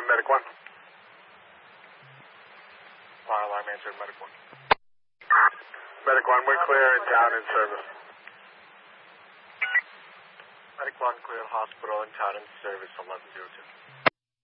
Medic 1. Fire alarm answered, Medic 1. Medic 1, we're clear in town in service. Medic 1, clear hospital in town in service, 1102.